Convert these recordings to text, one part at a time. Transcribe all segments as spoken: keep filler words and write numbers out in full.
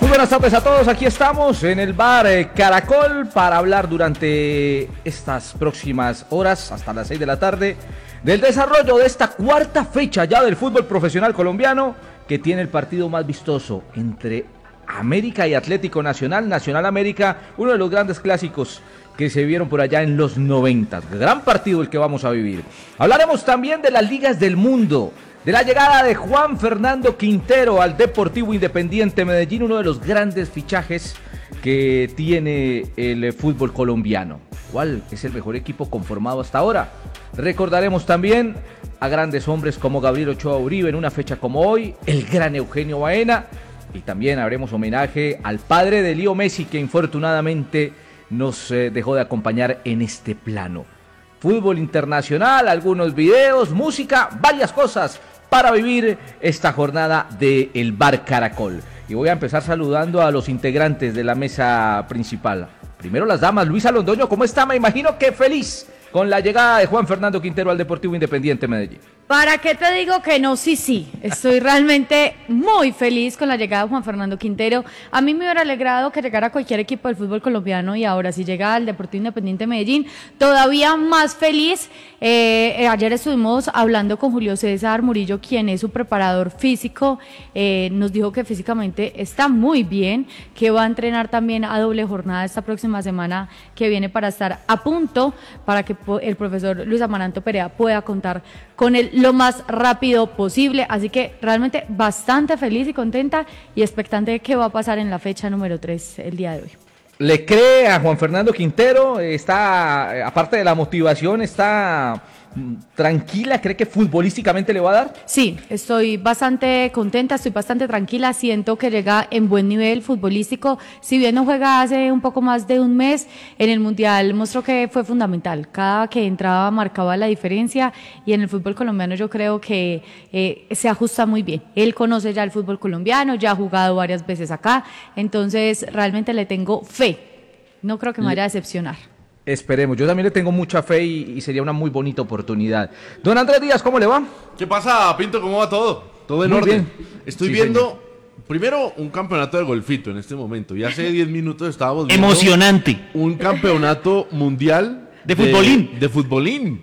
Muy buenas tardes a todos, aquí estamos en el bar eh, Caracol para hablar durante estas próximas horas, hasta las seis de la tarde, del desarrollo de esta cuarta fecha ya del fútbol profesional colombiano, que tiene el partido más vistoso entre América y Atlético Nacional, Nacional América, uno de los grandes clásicos que se vieron por allá en los noventas. Gran partido el que vamos a vivir. Hablaremos también de las ligas del mundo, de la llegada de Juan Fernando Quintero al Deportivo Independiente Medellín, uno de los grandes fichajes que tiene el fútbol colombiano. ¿Cuál es el mejor equipo conformado hasta ahora? Recordaremos también a grandes hombres como Gabriel Ochoa Uribe en una fecha como hoy, el gran Eugenio Baena, y también haremos homenaje al padre de Leo Messi, que infortunadamente nos eh, dejó de acompañar en este plano. Fútbol internacional, algunos videos, música, varias cosas para vivir esta jornada de El Bar Caracol. Y voy a empezar saludando a los integrantes de la mesa principal. Primero las damas. Luisa Londoño, ¿cómo está? Me imagino que feliz con la llegada de Juan Fernando Quintero al Deportivo Independiente Medellín. ¿Para qué te digo que no? Sí, sí, estoy realmente muy feliz con la llegada de Juan Fernando Quintero. A mí me hubiera alegrado que llegara cualquier equipo del fútbol colombiano, y ahora si llega al Deportivo Independiente Medellín, todavía más feliz. Eh, eh, ayer estuvimos hablando con Julio César Murillo, quien es su preparador físico. Eh, nos dijo que físicamente está muy bien, que va a entrenar también a doble jornada esta próxima semana que viene para estar a punto, para que el profesor Luis Amaranto Perea pueda contar con él lo más rápido posible. Así que realmente bastante feliz y contenta y expectante de qué va a pasar en la fecha número tres el día de hoy. ¿Le cree a Juan Fernando Quintero? Está, aparte de la motivación, está tranquila, ¿cree que futbolísticamente le va a dar? Sí, estoy bastante contenta, estoy bastante tranquila, siento que llega en buen nivel futbolístico. Si bien no juega hace un poco más de un mes, en el Mundial mostró que fue fundamental, cada que entraba marcaba la diferencia, y en el fútbol colombiano yo creo que eh, se ajusta muy bien. Él conoce ya el fútbol colombiano, ya ha jugado varias veces acá, entonces realmente le tengo fe, no creo que me vaya a decepcionar. Esperemos, yo también le tengo mucha fe y, y sería una muy bonita oportunidad. Don Andrés Díaz, ¿cómo le va? ¿Qué pasa, Pinto? ¿Cómo va todo? Todo en Muy orden. bien. Estoy Sí, viendo, señor. primero, un campeonato de golfito en este momento. Y hace diez minutos estábamos viendo Emocionante. un campeonato mundial De futbolín. De futbolín.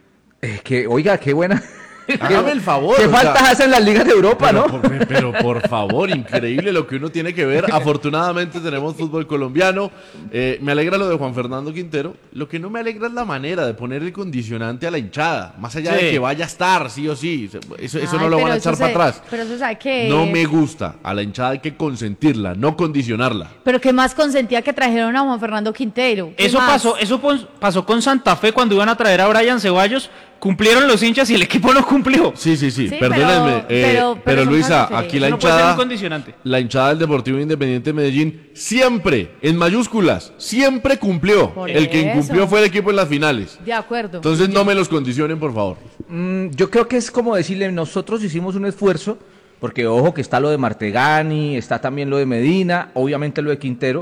Eh, que, oiga, qué buena. Hágame el favor. ¿Qué o faltas sea, hacen las ligas de Europa, pero, no? Por, pero por favor, increíble lo que uno tiene que ver. Afortunadamente tenemos fútbol colombiano. Eh, me alegra lo de Juan Fernando Quintero. Lo que no me alegra es la manera de poner el condicionante a la hinchada. Más allá Sí. de que vaya a estar, sí o sí. Eso, eso Ay, no lo pero van a eso echar se- para atrás. Pero eso sabe que... No me gusta. A la hinchada hay que consentirla, no condicionarla. Pero qué más consentía que trajeron a Juan Fernando Quintero. ¿Qué Eso más? pasó, eso pon- pasó con Santa Fe cuando iban a traer a Brian Ceballos. Cumplieron los hinchas y el equipo no cumplió. Sí, sí, sí, Sí, perdónenme. pero- eh, pero- pero, pero son Luisa, casos aquí la Eso no puede ser hinchada, un condicionante. la hinchada del Deportivo Independiente Medellín siempre, en mayúsculas, siempre cumplió. Por El que eso. incumplió fue el equipo en las finales. De acuerdo. Entonces no me los condicionen, por favor. Mm, yo creo que es como decirle, nosotros hicimos un esfuerzo, porque ojo que está lo de Martegani, está también lo de Medina, obviamente lo de Quintero.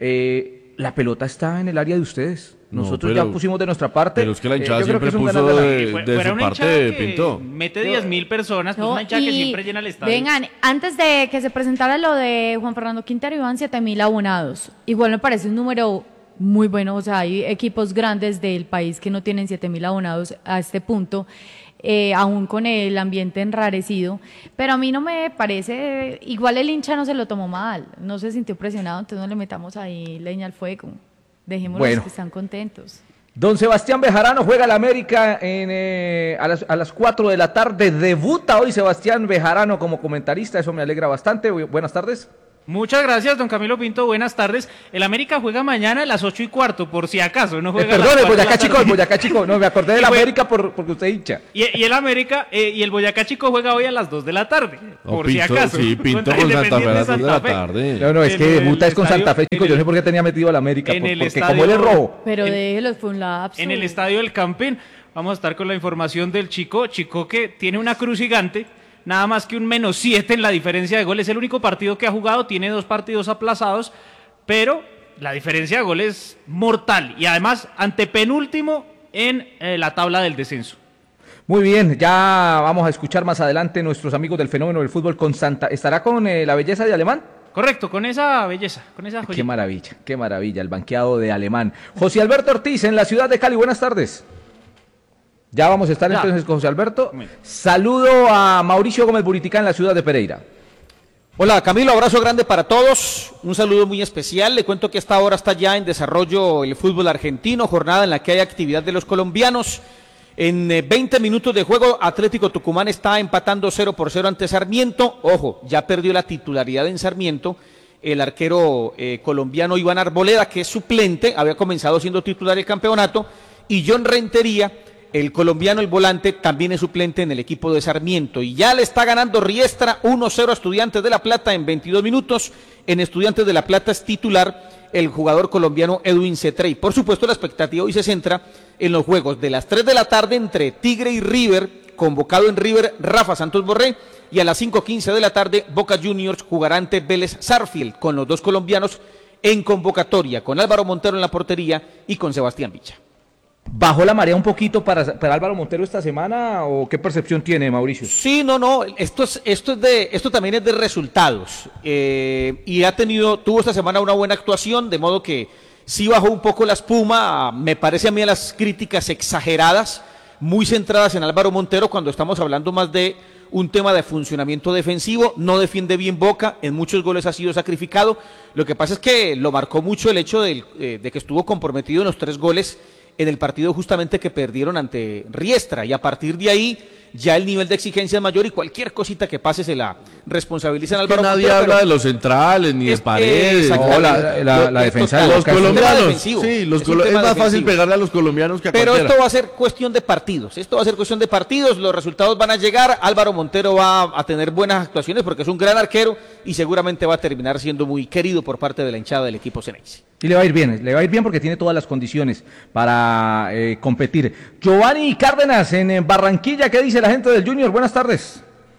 Eh, la pelota está en el área de ustedes. Nosotros No, pero- ya pusimos de nuestra parte. pero es que la Eh, hinchada yo creo siempre que es un puso ganar-ganar. de- Que fue- de fuera su una parte, hinchada que Pinto. mete diez mil personas, pues No, una hinchada que y siempre llena el estadio. vengan, antes de que se presentara lo de Juan Fernando Quintero, iban siete mil abonados. Igual me parece un número muy bueno, o sea, hay equipos grandes del país que no tienen siete mil abonados a este punto, eh, aún con el ambiente enrarecido, pero a mí no me parece, igual el hincha no se lo tomó mal, no se sintió presionado, entonces no le metamos ahí leña al fuego, dejémoslos Bueno. que están contentos. Don Sebastián Bejarano juega la América en, eh, a, las, a las cuatro de la tarde. Debuta hoy Sebastián Bejarano como comentarista. Eso me alegra bastante. Bu- Buenas tardes. Muchas gracias, don Camilo Pinto. Buenas tardes. El América juega mañana a las ocho y cuarto, por si acaso. No Eh, juega a las perdón, el cuatro de la Boyacá Chico, el tarde. Boyacá Chico. No, me acordé de Y la fue- América por, porque usted hincha. Y, y el América eh, y el Boyacá Chico juega hoy a las dos de la tarde, No, por si Pinto, acaso. sí, Pinto Contra con Santa Fe a Independiente las dos de la Santa Fe. tarde. No, no, es En que el debuta es con estadio- Santa Fe, Chico. en Yo el- no sé por qué tenía metido a la América. en por- el porque estadio- como él es rojo. Pero En- déjelos, fue un lapso. En el estadio del Campín vamos a estar con la información del Chico. Chico que tiene una cruz gigante, nada más que un menos siete en la diferencia de goles. Es el único partido que ha jugado, tiene dos partidos aplazados, pero la diferencia de goles es mortal. Y además, antepenúltimo en eh, la tabla del descenso. Muy bien, ya vamos a escuchar más adelante nuestros amigos del fenómeno del fútbol con Santa. ¿Estará con eh, la belleza de Alemán? Correcto, con esa belleza, con esa joyita. Qué maravilla, qué maravilla, el banqueado de Alemán. José Alberto Ortiz, en la ciudad de Cali, buenas tardes. Ya vamos a estar Ya. entonces con José Alberto. Saludo a Mauricio Gómez Buriticá en la ciudad de Pereira. Hola Camilo, abrazo grande para todos, un saludo muy especial, le cuento que a esta hora está ya en desarrollo el fútbol argentino, jornada en la que hay actividad de los colombianos. En eh, veinte minutos de juego, Atlético Tucumán está empatando cero por cero ante Sarmiento. Ojo, ya perdió la titularidad en Sarmiento el arquero eh, colombiano Iván Arboleda, que es suplente, había comenzado siendo titular el campeonato, y John Rentería, el colombiano, el volante, también es suplente en el equipo de Sarmiento. Y ya le está ganando Riestra uno cero a Estudiantes de La Plata en veintidós minutos. En Estudiantes de La Plata es titular el jugador colombiano Edwin Cetré. Y por supuesto la expectativa hoy se centra en los juegos de las tres de la tarde entre Tigre y River, convocado en River Rafa Santos Borré, y a las cinco quince de la tarde Boca Juniors jugará ante Vélez Sarsfield, con los dos colombianos en convocatoria, con Álvaro Montero en la portería y con Sebastián Villa. ¿Bajó la marea un poquito para, para Álvaro Montero esta semana o qué percepción tiene, Mauricio? Sí, no, no, esto es, esto es de, esto también es de resultados, eh, y ha tenido, tuvo esta semana una buena actuación, de modo que sí bajó un poco la espuma, me parece a mí a las críticas exageradas, muy centradas en Álvaro Montero cuando estamos hablando más de un tema de funcionamiento defensivo, no defiende bien Boca, en muchos goles ha sido sacrificado, lo que pasa es que lo marcó mucho el hecho de, eh, de que estuvo comprometido en los tres goles en el partido justamente que perdieron ante Riestra, y a partir de ahí ya el nivel de exigencia es mayor y cualquier cosita que pase se la responsabilizan al Que Álvaro nadie Montero, habla pero de los centrales ni de es- paredes. exactamente. No, la, la- la Es defensa de total. Los Boca es un- colombianos, defensivo. sí, los Es un colo- es tema más fácil defensivo. pegarle a los colombianos que a Pero cualquiera. esto va a ser cuestión de partidos, esto va a ser cuestión de partidos, los resultados van a llegar, Álvaro Montero va a tener buenas actuaciones porque es un gran arquero y seguramente va a terminar siendo muy querido por parte de la hinchada del equipo Ceneice. Y le va a ir bien, le va a ir bien porque tiene todas las condiciones para eh, competir. Giovanni Cárdenas en eh, Barranquilla, ¿qué dice la gente del Junior? Buenas tardes.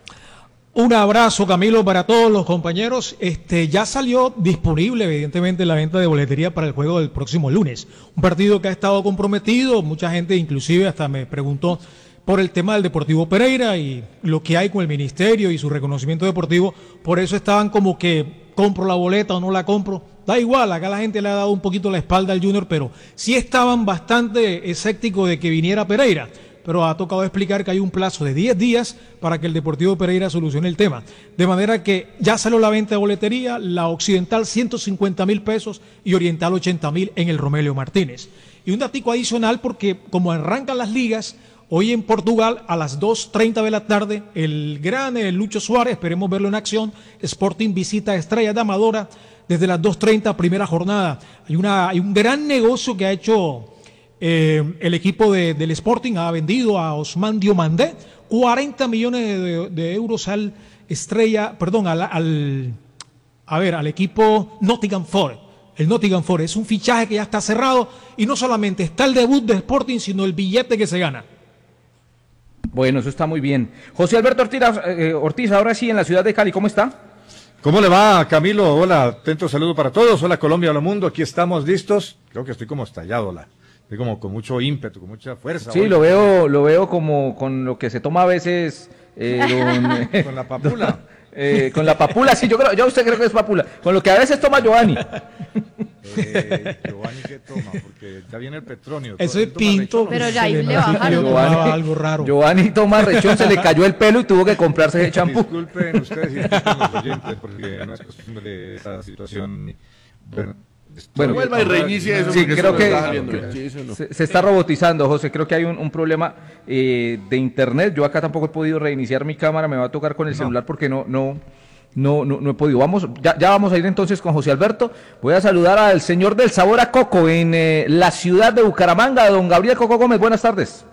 Un abrazo, Camilo, para todos los compañeros. Este ya salió disponible, evidentemente, la venta de boletería para el juego del próximo lunes. Un partido que ha estado comprometido, mucha gente inclusive hasta me preguntó por el tema del Deportivo Pereira y lo que hay con el ministerio y su reconocimiento deportivo. Por eso estaban como que compro la boleta o no la compro. Da igual, acá la gente le ha dado un poquito la espalda al Junior, pero sí estaban bastante escépticos de que viniera Pereira. Pero ha tocado explicar que hay un plazo de diez días para que el Deportivo Pereira solucione el tema. De manera que ya salió la venta de boletería, la Occidental ciento cincuenta mil pesos y Oriental ochenta mil en el Romelio Martínez. Y un datico adicional porque como arrancan las ligas, hoy en Portugal a las dos treinta de la tarde, el gran eh, Lucho Suárez, esperemos verlo en acción, Sporting visita a Estrella de Amadora desde las dos treinta, primera jornada. Hay, una, hay un gran negocio que ha hecho... Eh, el equipo de, del Sporting ha vendido a Osman Diomandé cuarenta millones de, de euros al Estrella, perdón, al, al a ver, al equipo Nottingham Forest. El Nottingham Forest es un fichaje que ya está cerrado y no solamente está el debut de Sporting, sino el billete que se gana. Bueno, eso está muy bien. José Alberto Ortiz, eh, Ortiz, ahora sí en la ciudad de Cali, ¿cómo está? ¿Cómo le va, Camilo? Hola, atento saludo para todos. Hola, Colombia, hola, mundo. Aquí estamos listos. Creo que estoy como estallado, la. Estoy como con mucho ímpetu, con mucha fuerza. Sí, hoy. lo veo, lo veo como con lo que se toma a veces eh, don, eh, Con la papula. eh, con la papula, sí, yo creo, yo usted creo que es papula, con lo que a veces toma Giovanni. Eh, Giovanni, ¿qué toma? Porque ya viene el petronio. Eso es Toma pinto. rechón. Pero ya se ahí le le hace que bajaron. yo tomaba algo raro. Giovanni toma rechón, se le cayó el pelo y tuvo que comprarse el champú. Disculpen ustedes y disculpen los oyentes, porque no es costumbre esta situación. Bueno, Bueno, Vuelva y reinicie eso. Sí, porque creo eso no que- está saliendo. Sí, eso no. Se, se está robotizando, José. Creo que hay un, un problema eh, de internet. Yo acá tampoco he podido reiniciar mi cámara. Me va a tocar con el celular porque no, no, no, no, no he podido. Vamos, ya, ya vamos a ir entonces con José Alberto. Voy a saludar al señor del sabor a coco en eh, la ciudad de Bucaramanga, don Gabriel Coco Gómez. Buenas tardes.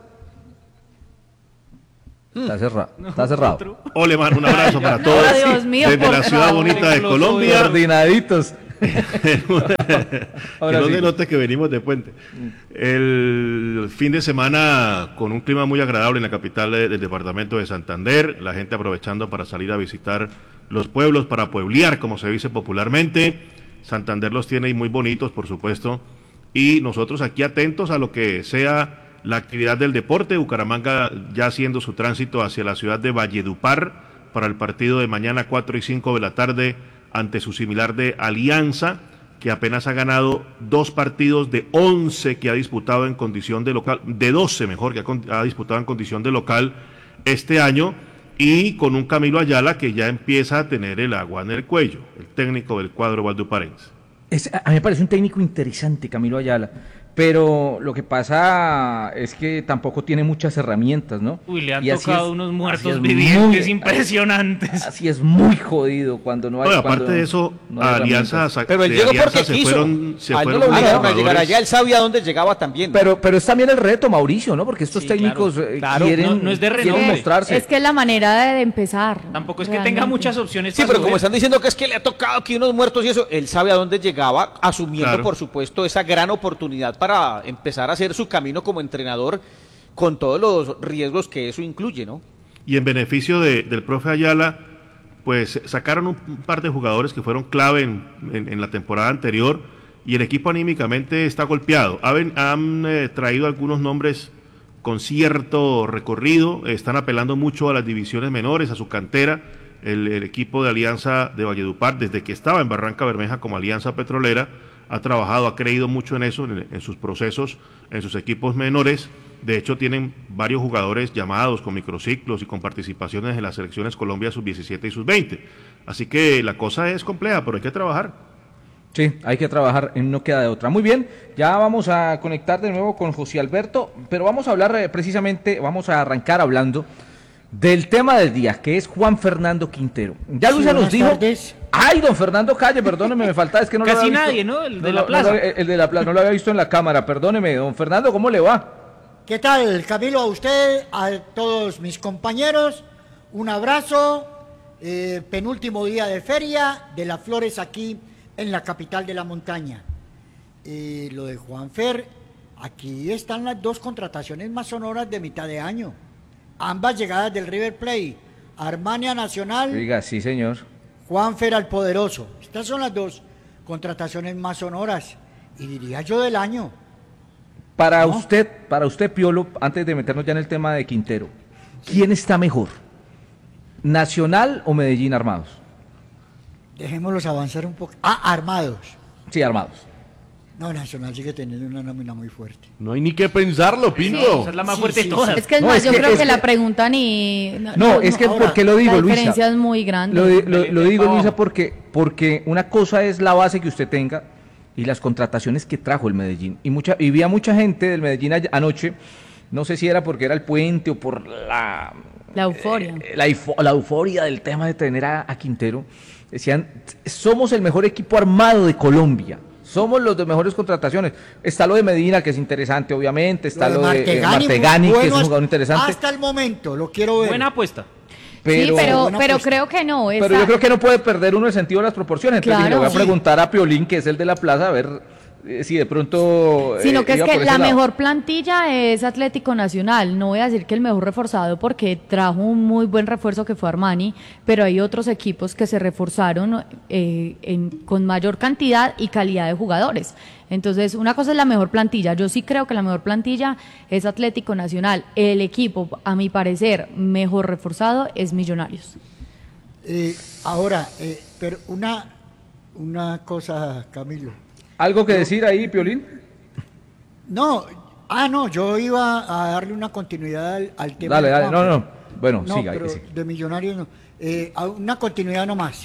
Está cerrado. Está cerrado. Hola, hermano, un abrazo para todos. Ay, Dios mío, Desde por la ciudad favor. bonita de Los Colombia. Coordinaditos. que Ahora no sí. denote que venimos de puente. El fin de semana con un clima muy agradable en la capital de- del departamento de Santander, la gente aprovechando para salir a visitar los pueblos, para pueblear, como se dice popularmente. Santander los tiene muy bonitos, por supuesto, y nosotros aquí atentos a lo que sea la actividad del deporte. Bucaramanga ya haciendo su tránsito hacia la ciudad de Valledupar para el partido de mañana cuatro y cinco de la tarde ante su similar de Alianza, que apenas ha ganado dos partidos de once que ha disputado en condición de local, de doce mejor, que ha, ha disputado en condición de local este año, y con un Camilo Ayala que ya empieza a tener el agua en el cuello, el técnico del cuadro valdoparense. Es, a mí me parece un técnico interesante, Camilo Ayala, pero lo que pasa es que tampoco tiene muchas herramientas, ¿no? Uy, le han y tocado es, unos muertos muy, vivientes impresionantes. Así es muy jodido cuando no hay... Bueno, aparte cuando de eso, no hay Alianza, pero él de llegó Alianza porque se quiso. fueron, se A él no fueron lo obligaron a jugadores. llegar allá, él sabía dónde llegaba también. Pero, pero es también el reto, Mauricio, ¿no? Porque estos Sí, técnicos claro, eh, claro, quieren, no- no es de quieren renombre. mostrarse. Es que es la manera de, de empezar. Tampoco es que realmente. tenga muchas opciones. Sí, para pero como subir. están diciendo que es que le ha tocado aquí unos muertos y eso, él sabe a dónde llegaba, asumiendo, Claro. por supuesto, esa gran oportunidad para empezar a hacer su camino como entrenador con todos los riesgos que eso incluye, ¿no? Y en beneficio de, del profe Ayala, pues sacaron un par de jugadores que fueron clave en, en, en la temporada anterior, y el equipo anímicamente está golpeado. Han, han eh, traído algunos nombres con cierto recorrido, están apelando mucho a las divisiones menores, a su cantera. El, el equipo de Alianza de Valledupar, desde que estaba en Barranca Bermeja como Alianza Petrolera, ha trabajado, ha creído mucho en eso, en, en sus procesos, en sus equipos menores. De hecho, tienen varios jugadores llamados con microciclos y con participaciones en las selecciones Colombia sub diecisiete y sub veinte. Así que la cosa es compleja, pero hay que trabajar. Sí, hay que trabajar, en no queda de otra. Muy bien, ya vamos a conectar de nuevo con José Alberto, pero vamos a hablar eh, precisamente, vamos a arrancar hablando del tema del día, que es Juan Fernando Quintero. Ya Sí, Luisa nos buenas dijo... tardes. Ay, don Fernando Calle, perdóneme, me faltaba, es que no lo Casi había visto. nadie, ¿no? El de No la lo- plaza. no lo- el de la plaza, no lo había visto en la cámara, perdóneme. Don Fernando, ¿cómo le va? ¿Qué tal, Camilo? A usted, a todos mis compañeros, un abrazo. Eh, penúltimo día de feria de las flores aquí en la capital de la montaña. Eh, lo de Juanfer, aquí están las dos contrataciones más sonoras de mitad de año. Ambas llegadas del River Plate, Armania Nacional, Diga, sí, señor. Juanfer al Poderoso. Estas son las dos contrataciones más sonoras y diría yo del año. Para ¿No? usted, para usted, Piolo, antes de meternos ya en el tema de Quintero, ¿quién está mejor? ¿Nacional o Medellín Armados? Dejémoslos avanzar un poco. Ah, armados. Sí, Armados. No, Nacional sigue teniendo una nómina muy fuerte. No hay ni que pensarlo, Pinto. Esa es la más Sí, fuerte sí, de todas. Es que es No, más, es yo que- creo es que, que- la pregunta ni... No, es que, ahora, ¿por qué lo digo, la Luisa? diferencia es muy grande. Lo, di- lo- De- lo de digo, pa' Luisa, abajo. porque, porque una cosa es la base que usted tenga y las contrataciones que trajo el Medellín. Y mucha y vi a mucha gente del Medellín ay- anoche, no sé si era porque era el puente o por la... La euforia. eh, la, eufo- la euforia del tema de tener a, a Quintero. Decían, somos el mejor equipo armado de Colombia. Somos los de mejores contrataciones. Está lo de Medina, que es interesante, obviamente. Está lo de, eh, Martegani, muy que es un bueno jugador interesante. Hasta el momento, lo quiero ver. Buena apuesta. Pero, sí, pero, Buena pero apuesta. creo que no. pero esa- yo creo que no puede perder uno el sentido de las proporciones. Entonces Claro, dije, le voy a sí. preguntar a Piolín, que es el de la plaza, a ver eh, si de pronto... eh, Sino que es iba que por ese la lado. mejor plantilla es Atlético Nacional. No voy a decir que el mejor reforzado porque trajo un muy buen refuerzo que fue Armani, pero hay otros equipos que se reforzaron eh, en- con mayor cantidad y calidad de jugadores. Entonces, una cosa es la mejor plantilla. Yo sí creo que la mejor plantilla es Atlético Nacional. El equipo, a mi parecer, mejor reforzado es Millonarios. Eh, ahora, eh, pero una, una cosa, Camilo. ¿Algo que decir ahí, Piolín? No, ah, no, yo iba a darle una continuidad al, al tema. Dale, de dale, no, Juanfer. no. Bueno, No, siga. pero sí. de Millonarios no. Eh, a una continuidad nomás.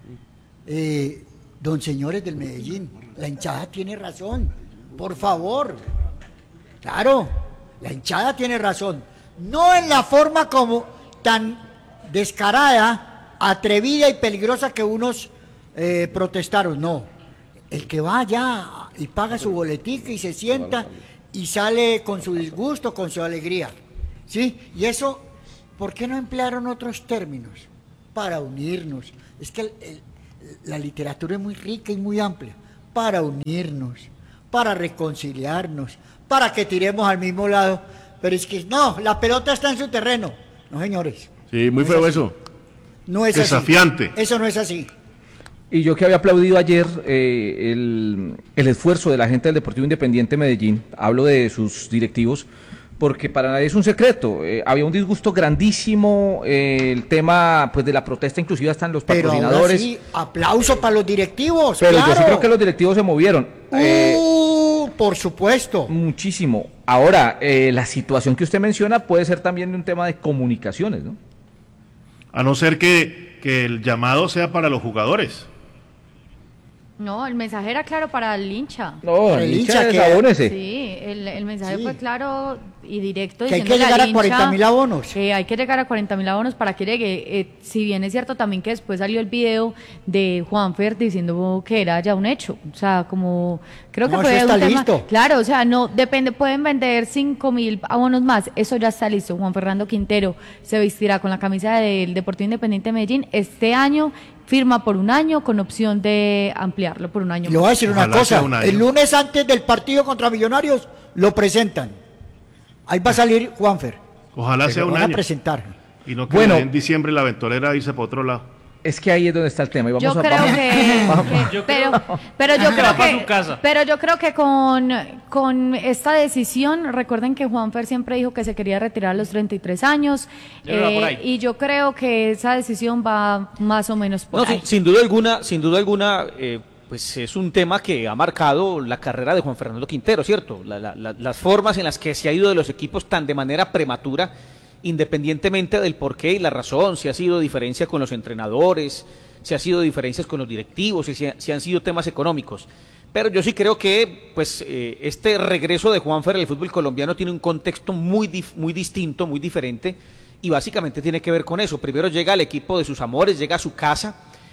Eh, don señores del Medellín, la hinchada tiene razón. Por favor. Claro, la hinchada tiene razón. No en la forma como tan descarada, atrevida y peligrosa que unos eh, protestaron. No. El que va allá y paga su boletica y se sienta y sale con su disgusto, con su alegría. ¿Sí? Y eso, ¿por qué no emplearon otros términos? Para unirnos. Es que el- el- la literatura es muy rica y muy amplia. Para unirnos, para reconciliarnos, para que tiremos al mismo lado. Pero es que no, la pelota está en su terreno. No, señores. Sí, muy No es feo así. eso. No es Desafiante. así. Eso no es así. Y yo que había aplaudido ayer eh, el, el esfuerzo de la gente del Deportivo Independiente Medellín, hablo de sus directivos, porque para nadie es un secreto. Eh, había un disgusto grandísimo, eh, el tema pues de la protesta, inclusive hasta en los Pero ahora patrocinadores. sí, aplauso para los directivos, Pero claro. yo sí creo que los directivos se movieron. Eh, Uh, por supuesto. muchísimo. Ahora, eh, la situación que usted menciona puede ser también un tema de comunicaciones, ¿no? A no ser que, que el llamado sea para los jugadores. No, el mensaje era claro para el hincha. No, El el hincha hincha que- desabónese. Sí, el, el mensaje Sí. fue claro y directo. Que hay que diciéndole llegar al a cuarenta hincha mil abonos. Que hay que llegar a cuarenta mil abonos para que llegue. Eh, si bien es cierto también que después salió el video de Juanfer diciendo que era ya un hecho. O sea, como creo que No, fue eso está un tema. listo. Claro, o sea, no depende, pueden vender cinco mil abonos más. Eso ya está listo. Juan Fernando Quintero se vestirá con la camisa del Deportivo Independiente de Medellín este año. Firma por un año con opción de ampliarlo por un año. Le voy a decir una Ojalá cosa, sea un año. el lunes antes del partido contra Millonarios lo presentan. Ahí va a salir Juanfer. Ojalá Que sea lo un van a año. presentar. Y no que Bueno. en diciembre la ventolera irse para otro lado. Es que ahí es donde está el tema. Y vamos Yo a, creo vamos- que, vamos- que- Yo pero, creo- pero yo Se creo va pa' que su casa. pero yo creo que con, con esta decisión, recuerden que Juanfer siempre dijo que se quería retirar a los treinta y tres años, Ya va por eh, ahí. y yo creo que esa decisión va más o menos por No, ahí. sin, sin duda alguna, sin duda alguna, eh, pues es un tema que ha marcado la carrera de Juan Fernando Quintero, ¿cierto? La- la- la- las formas en las que se ha ido de los equipos tan de manera prematura, independientemente del porqué y la razón, si ha sido diferencia con los entrenadores, si ha sido diferencias con los directivos, si, ha- si han sido temas económicos. Pero yo sí creo que pues eh, este regreso de Juanfer al fútbol colombiano tiene un contexto muy, dif- muy distinto, muy diferente, y básicamente tiene que ver con eso. Primero llega al equipo de sus amores, llega a su casa,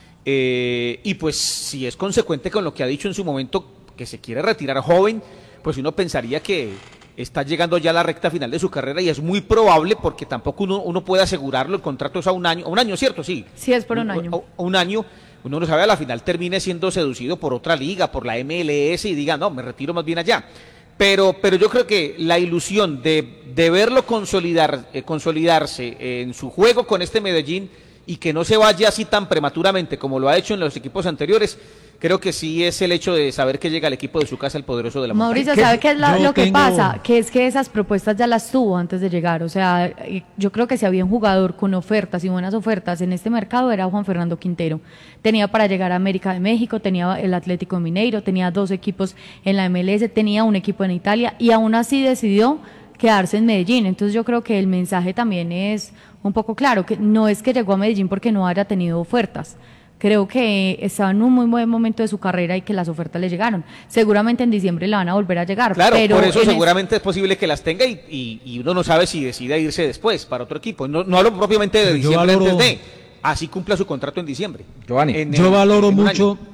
eh, y pues si es consecuente con lo que ha dicho en su momento, que se quiere retirar joven, pues uno pensaría que está llegando ya a la recta final de su carrera, y es muy probable, porque tampoco uno, uno puede asegurarlo, el contrato es a un año, a un año, ¿cierto? Sí. Sí, es por un año. A, a un año, uno no sabe, a la final termine siendo seducido por otra liga, por la M L S, y diga, no, me retiro más bien allá. Pero, pero yo creo que la ilusión de, de verlo consolidar, eh, consolidarse en su juego con este Medellín, y que no se vaya así tan prematuramente como lo ha hecho en los equipos anteriores, creo que sí es el hecho de saber que llega al equipo de su casa, el poderoso de la montaña. Mauricio, ¿Qué? ¿sabe qué es la- Yo lo que tengo- pasa? Que es que esas propuestas ya las tuvo antes de llegar. O sea, eh, yo creo que si había un jugador con ofertas y buenas ofertas en este mercado era Juan Fernando Quintero. Tenía para llegar a América de México, tenía el Atlético Mineiro, tenía dos equipos en la M L S, tenía un equipo en Italia y aún así decidió quedarse en Medellín. Entonces yo creo que el mensaje también es un poco claro, que no es que llegó a Medellín porque no haya tenido ofertas. Creo que estaba en un muy buen momento de su carrera y que las ofertas le llegaron. Seguramente en diciembre le van a volver a llegar. Claro, pero por eso en es- seguramente es posible que las tenga, y, y- y uno no sabe si decide irse después para otro equipo. No, no hablo propiamente de Yo diciembre valoro- antes de, así cumpla su contrato en diciembre. Giovanni. En Yo el- valoro en un mucho, año.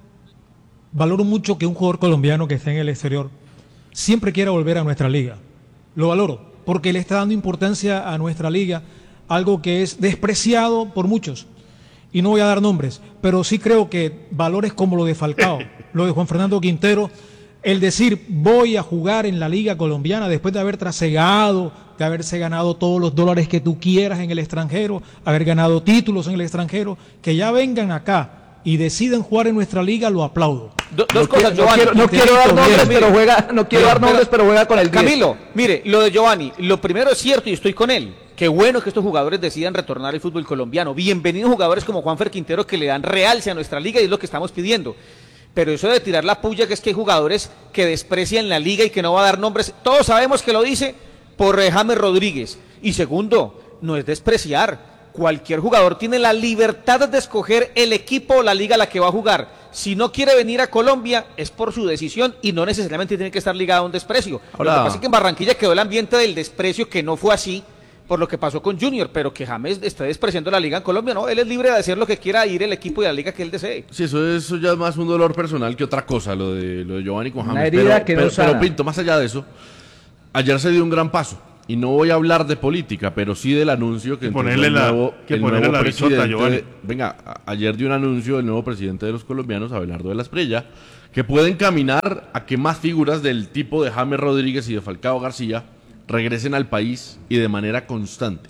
valoro mucho que un jugador colombiano que esté en el exterior siempre quiera volver a nuestra liga. Lo valoro, porque le está dando importancia a nuestra liga, algo que es despreciado por muchos. Y no voy a dar nombres, pero sí creo que valores como lo de Falcao, lo de Juan Fernando Quintero, el decir voy a jugar en la liga colombiana después de haber trasegado, de haberse ganado todos los dólares que tú quieras en el extranjero, haber ganado títulos en el extranjero, que ya vengan acá y deciden jugar en nuestra liga, lo aplaudo. Do- dos No cosas, quiero- no Giovanni. quiero, no quiero dar Quinterito, nombres, bien. pero juega, no quiero dar Pero- nombres, pero juega con el diez. Camilo, mire, lo de Giovanni, lo primero es cierto y estoy con él. Qué bueno que estos jugadores decidan retornar al fútbol colombiano. Bienvenidos jugadores como Juanfer Quintero, que le dan realce a nuestra liga, y es lo que estamos pidiendo. Pero eso de tirar la puya, que es que hay jugadores que desprecian la liga y que no va a dar nombres, todos sabemos que lo dice por eh, James Rodríguez. Y segundo, no es despreciar. Cualquier jugador tiene la libertad de escoger el equipo o la liga a la que va a jugar. Si no quiere venir a Colombia, es por su decisión y no necesariamente tiene que estar ligado a un desprecio. Ahora- Lo que pasa es que en Barranquilla quedó el ambiente del desprecio, que no fue así por lo que pasó con Junior, pero que James esté despreciando la liga en Colombia, no, él es libre de hacer lo que quiera, ir el equipo y la liga que él desee. Sí, eso, eso ya es más un dolor personal que otra cosa, lo de, lo de Giovanni con Una James. herida Pero, que no pero, sana. pero, Pinto, más allá de eso, ayer se dio un gran paso. Y no voy a hablar de política, pero sí del anuncio que Que entregó ponerle el la- nuevo, que el ponerle nuevo la bichota, presidente. Giovanni. Venga, a- ayer dio un anuncio del nuevo presidente de los colombianos, Abelardo de la Espriella, que puede encaminar a que más figuras del tipo de James Rodríguez y de Falcao García regresen al país y de manera constante.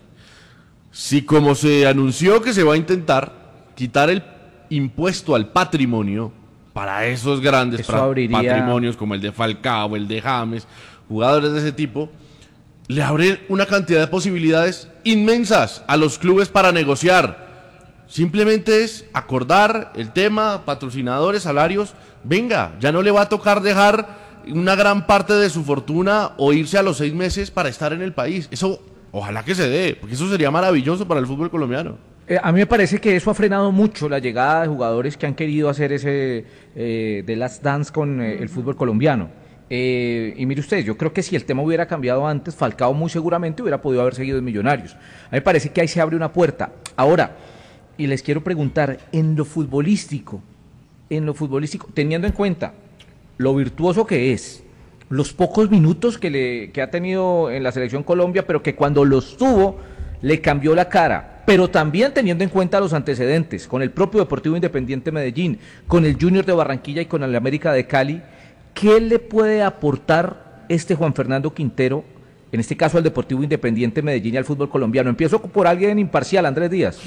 Si como se anunció que se va a intentar quitar el impuesto al patrimonio para esos grandes Eso pra- abriría- patrimonios como el de Falcao, el de James, jugadores de ese tipo, le abre una cantidad de posibilidades inmensas a los clubes para negociar. Simplemente es acordar el tema, patrocinadores, salarios. Venga, ya no le va a tocar dejar una gran parte de su fortuna o irse a los seis meses para estar en el país. Eso, ojalá que se dé, porque eso sería maravilloso para el fútbol colombiano. Eh, a mí me parece que eso ha frenado mucho la llegada de jugadores que han querido hacer ese eh, de Last Dance con eh, el fútbol colombiano. Eh, y mire usted, yo creo que si el tema hubiera cambiado antes, Falcao muy seguramente hubiera podido haber seguido en Millonarios. A mí me parece que ahí se abre una puerta. Ahora, y les quiero preguntar, en lo futbolístico, en lo futbolístico, teniendo en cuenta lo virtuoso que es, los pocos minutos que, le, que ha tenido en la Selección Colombia, pero que cuando los tuvo le cambió la cara, pero también teniendo en cuenta los antecedentes, con el propio Deportivo Independiente Medellín, con el Junior de Barranquilla y con el América de Cali, ¿qué le puede aportar este Juan Fernando Quintero, en este caso al Deportivo Independiente Medellín y al fútbol colombiano? Empiezo por alguien imparcial, Andrés Díaz.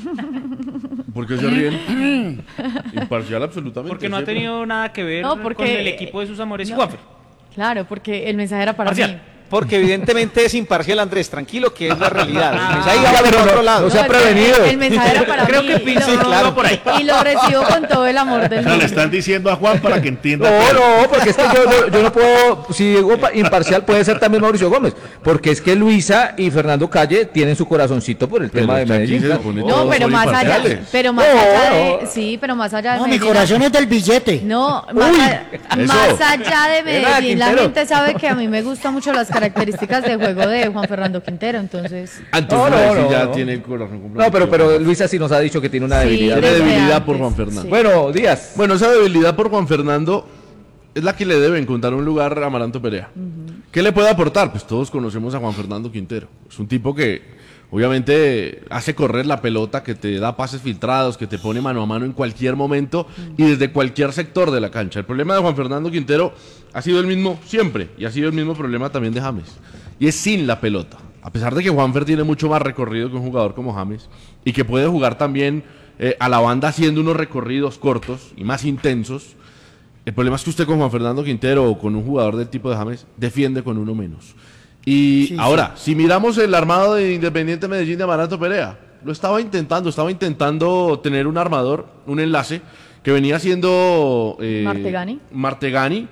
¿Por qué se ríen? Imparcial absolutamente. Porque no ha siempre. tenido nada que ver No, porque- con el equipo de sus amores y No. Juanfer. Claro, porque el mensaje era para Parcial. mí. Porque evidentemente es imparcial, Andrés, tranquilo, que es la realidad. Ah. El mensaje iba por Pero no- otro lado. no se ha el- prevenido. El, mensaje era para Creo mí. que y Pinzo lo- no va por ahí. Y lo recibo con todo el amor del O sea, mundo. le están diciendo a Juan para que entienda. No, todo. no, porque es que yo, yo, yo no puedo, si digo pa- imparcial puede ser también Mauricio Gómez, porque es que Luisa y Fernando Calle tienen su corazoncito por el Pero tema de es que aquí Medellín. se claro. supone No, todos pero son más allá, imparciales. pero más No, allá de, no. sí, pero más allá de No, mi Medellín. corazón es del billete. No, más, a- eso. más allá de Era Medellín, la Quintero. gente sabe que a mí me gustan mucho las características de juego de Juan Fernando Quintero, entonces. Ah, entonces No, no, ahí sí no, ya no. tiene el corazón No, comprometido. pero, pero Luisa sí nos ha dicho que tiene una Sí, debilidad. Tiene desde debilidad por antes, Juan Fernando. sí. Bueno, Díaz. Bueno, esa debilidad por Juan Fernando es la que le debe encontrar un lugar a Amaranto Perea. ¿Qué le puede aportar? Pues todos conocemos a Juan Fernando Quintero. Es un tipo que obviamente hace correr la pelota, que te da pases filtrados, que te pone mano a mano en cualquier momento y desde cualquier sector de la cancha. El problema de Juan Fernando Quintero ha sido el mismo siempre y ha sido el mismo problema también de James. Y es sin la pelota. A pesar de que Juanfer tiene mucho más recorrido que un jugador como James y que puede jugar también eh, a la banda haciendo unos recorridos cortos y más intensos, el problema es que usted con Juan Fernando Quintero o con un jugador del tipo de James defiende con uno menos. Y Sí, ahora, si miramos el armado de Independiente Medellín de Amaranto Perea, lo estaba intentando, estaba intentando tener un armador, un enlace que venía siendo eh, Martegani. Martegani.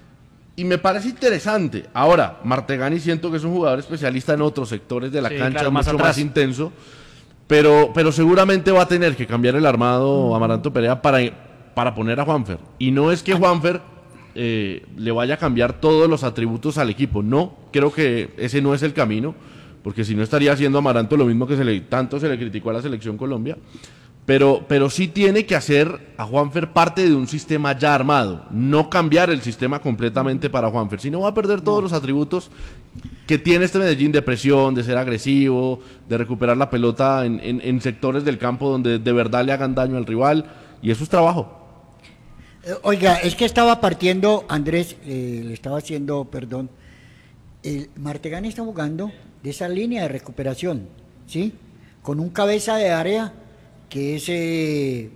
Y me parece interesante. Ahora, Martegani siento que es un jugador especialista en otros sectores de la Sí, cancha, claro, más mucho atrás. más intenso. Pero, pero seguramente va a tener que cambiar el armado Amaranto Perea para, para poner a Juanfer. Y no es que Juanfer eh, le vaya a cambiar todos los atributos al equipo. No, creo que ese no es el camino. Porque si no estaría haciendo Amaranto lo mismo que se le, tanto se le criticó a la Selección Colombia. Pero, pero sí tiene que hacer a Juanfer parte de un sistema ya armado, no cambiar el sistema completamente para Juanfer, sino va a perder todos los atributos que tiene este Medellín de presión, de ser agresivo, de recuperar la pelota en, en- en sectores del campo donde de verdad le hagan daño al rival, y eso es trabajo. Eh, Oiga, es que estaba partiendo, Andrés, eh, le estaba haciendo, perdón, el Martegani está jugando de esa línea de recuperación, ¿sí? Con un cabeza de área que es eh,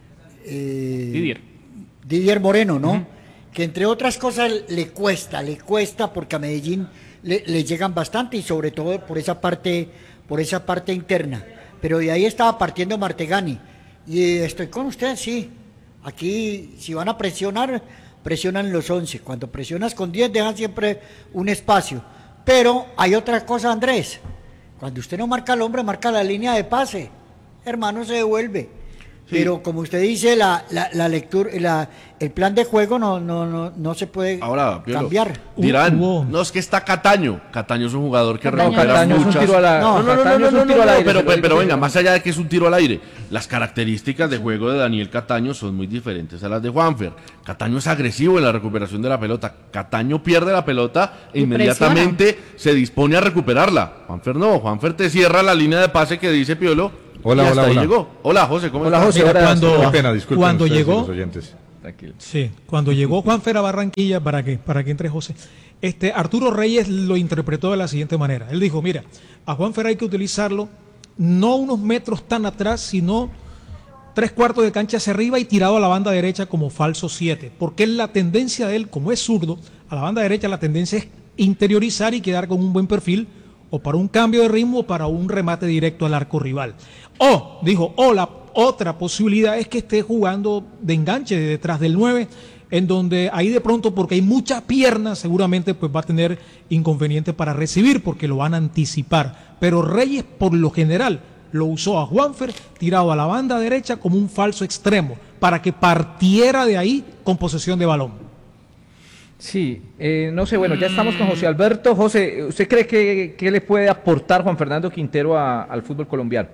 eh, Didier. Didier Moreno, ¿no? Que entre otras cosas le cuesta, le cuesta porque a Medellín le, le llegan bastante y sobre todo por esa parte, por esa parte interna. Pero de ahí estaba partiendo Martegani. Y eh, estoy con usted, sí. Aquí, si van a presionar, presionan los once. Cuando presionas con diez, dejan siempre un espacio. Pero hay otra cosa, Andrés. Cuando usted no marca al hombre, marca la línea de pase. Hermano, se devuelve. Pero como usted dice, la, la, la lectura, la, el plan de juego no, no, no, no se puede Ahora, Piero, cambiar. dirán, Hubo- no es que está Cataño. Cataño es un jugador que Cataño No, recupera Cataño es un muchas... tiro a la... No, No, no, no, Cataño no, es no, un tiro no, al no, aire, pero, se lo digo pero yo. venga, más allá de que es un tiro al aire, las características de juego de Daniel Cataño son muy diferentes a las de Juanfer. Cataño es agresivo en la recuperación de la pelota. Cataño pierde la pelota e Y inmediatamente se dispone a recuperarla. Juanfer no, Juanfer te cierra la línea de pase que dice Piolo. Hola, y hasta hola, ahí hola. llegó. Hola, José, ¿cómo Hola, estás? José. Mira, ahora cuando, Qué pena, disculpen cuando ustedes y llegó, los oyentes. Tranquilo. sí, cuando llegó Juanfer a Barranquilla, para que, para que entre José, este, Arturo Reyes lo interpretó de la siguiente manera. Él dijo, mira, a Juanfer hay que utilizarlo no unos metros tan atrás, sino tres cuartos de cancha hacia arriba y tirado a la banda derecha como falso siete, porque es la tendencia de él, como es zurdo, a la banda derecha la tendencia es interiorizar y quedar con un buen perfil o para un cambio de ritmo o para un remate directo al arco rival. O, dijo, o la otra posibilidad es que esté jugando de enganche de detrás del nueve, en donde ahí de pronto, porque hay mucha pierna, seguramente pues va a tener inconveniente para recibir, porque lo van a anticipar. Pero Reyes, por lo general, lo usó a Juanfer tirado a la banda derecha como un falso extremo, para que partiera de ahí con posesión de balón. Sí, eh, no sé, bueno, ya estamos con José Alberto. José, ¿usted cree que, que le puede aportar Juan Fernando Quintero a, al fútbol colombiano?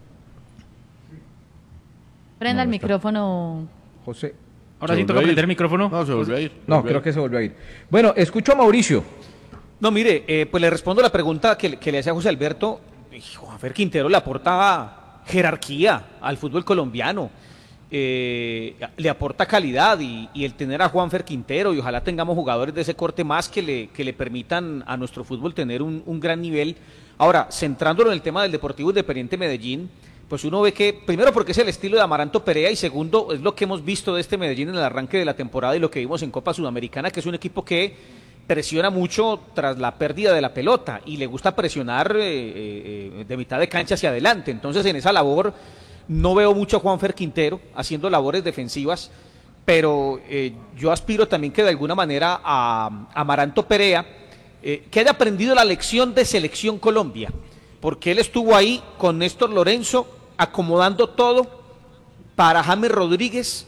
Prenda No, el está- micrófono. José. Ahora ¿Se sí toca volvió a ir? prender el micrófono. No, se volvió a ir. No, creo que se volvió a ir. Bueno, escucho a Mauricio. No, mire, eh, pues le respondo la pregunta que, que le hacía José Alberto. Juanfer Quintero le aporta jerarquía al fútbol colombiano, eh, le aporta calidad y, y el tener a Juanfer Quintero, y ojalá tengamos jugadores de ese corte más que le, que le permitan a nuestro fútbol tener un, un gran nivel. Ahora, centrándolo en el tema del Deportivo Independiente Medellín, pues uno ve que, primero porque es el estilo de Amaranto Perea, y segundo es lo que hemos visto de este Medellín en el arranque de la temporada y lo que vimos en Copa Sudamericana, que es un equipo que presiona mucho tras la pérdida de la pelota y le gusta presionar eh, eh, de mitad de cancha hacia adelante. Entonces en esa labor no veo mucho a Juanfer Quintero haciendo labores defensivas, pero eh, yo aspiro también que de alguna manera a, a Amaranto Perea eh, que haya aprendido la lección de Selección Colombia, porque él estuvo ahí con Néstor Lorenzo acomodando todo para James Rodríguez,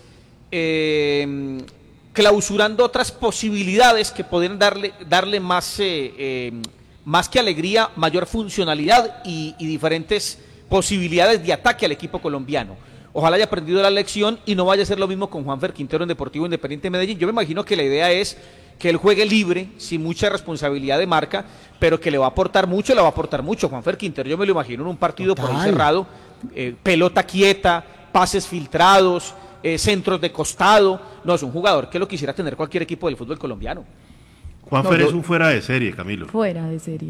eh, clausurando otras posibilidades que podrían darle, darle más, eh, eh, más que alegría, mayor funcionalidad y, y diferentes posibilidades de ataque al equipo colombiano. Ojalá haya aprendido la lección y no vaya a ser lo mismo con Juanfer Quintero en Deportivo Independiente Medellín. Yo me imagino que la idea es que él juegue libre, sin mucha responsabilidad de marca, pero que le va a aportar mucho, le va a aportar mucho. Juanfer Quintero, yo me lo imagino en un partido Total. por ahí cerrado, eh, pelota quieta, pases filtrados, eh, centros de costado. No, es un jugador que lo quisiera tener cualquier equipo del fútbol colombiano. Juanfer No, yo- es un fuera de serie, Camilo. Fuera de serie.